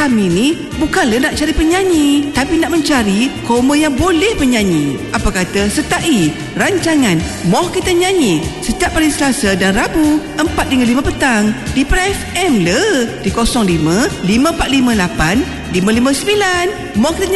kami ni bukanlah nak cari penyanyi, tapi nak mencari koma yang boleh penyanyi. Apa kata sertai rancangan Moh Kita Nyanyi setiap hari Selasa dan Rabu 4 hingga 5 petang di Pra FM le di 05 5458 559. Moh Kita